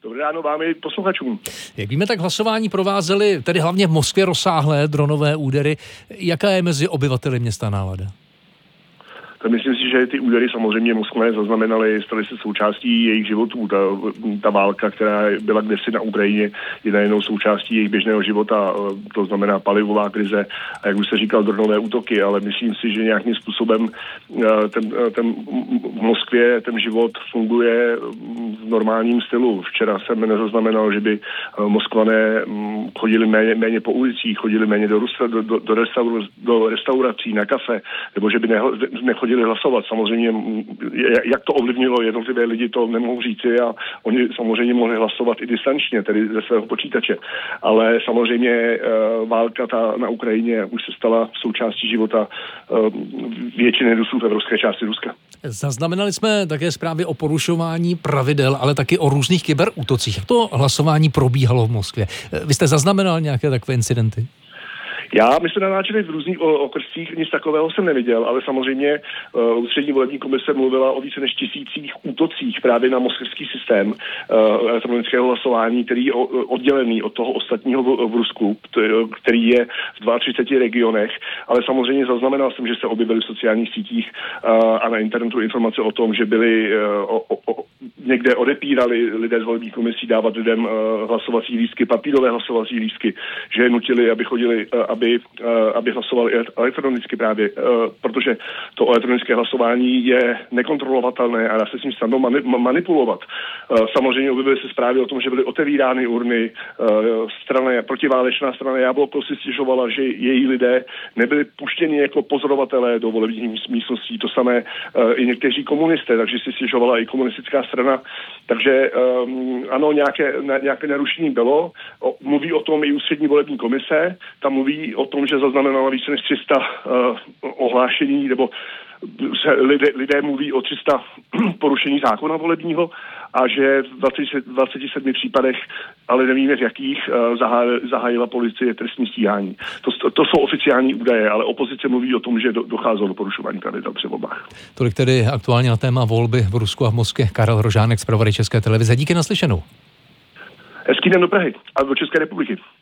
Dobré ráno vám i posluchačům. Jak víme, tak hlasování provázely tedy hlavně v Moskvě rozsáhlé dronové údery. Jaká je mezi obyvateli města nálada? Myslím si, že ty údery samozřejmě Moskvané zaznamenaly, staly se součástí jejich životů. Ta válka, která byla kdesi na Ukrajině, je najednou součástí jejich běžného života. To znamená palivová krize a jak už se říkal, dronové útoky, ale myslím si, že nějakým způsobem v Moskvě ten život funguje v normálním stylu. Včera jsem nezaznamenal, že by Moskvané chodili méně po ulicích, chodili méně do restaurací, na kafe, nebo že by nechodili hlasovat. Samozřejmě, jak to ovlivnilo jednotlivé lidi, to nemohu říci a oni samozřejmě mohli hlasovat i distančně, tedy ze svého počítače. Ale samozřejmě válka na Ukrajině už se stala součástí života většiny Rusů v evropské části Ruska. Zaznamenali jsme také zprávy o porušování pravidel, ale taky o různých kyberútocích. Jak to hlasování probíhalo v Moskvě? Vy jste zaznamenal nějaké takové incidenty? My jsme natáčeli v různých okrscích, nic takového jsem neviděl, ale samozřejmě Ústřední volební komise mluvila o více než 1000 útocích právě na moskevský systém elektronického hlasování, který je oddělený od toho ostatního v Rusku, který je v 32 regionech, ale samozřejmě zaznamenal jsem, že se objevily v sociálních sítích a na internetu informace o tom, že byly někde odepírali lidé z volební komisí dávat lidem hlasovací lístky, papírové hlasovací lístky, že je nutili, aby chodili, aby hlasovali elektronicky právě, protože to elektronické hlasování je nekontrolovatelné a dá se s ním snadno manipulovat. Samozřejmě objevily se zprávy o tom, že byly otevírány urny, protiválečná strana Jabloko si stěžovala, že její lidé nebyli puštěni jako pozorovatelé do volebních místností, to samé i někteří komunisté, takže si stěžovala i komunistická strana. Takže ano, nějaké narušení bylo. Mluví o tom i Ústřední volební komise, tam mluví o tom, že zaznamenala více než 300 ohlášení, nebo lidé mluví o 300 porušení zákona volebního a že v 27 případech, ale nevíme v jakých, zahájila policie trestní stíhání. To jsou oficiální údaje, ale opozice mluví o tom, že docházelo do porušování pravidel při volbách. Tolik tedy aktuálně na téma volby v Rusku a v Moskvě. Karel Rožánek, zpravodaj České televize. Díky, naslyšenou. Hezký den do Prahy a do České republiky.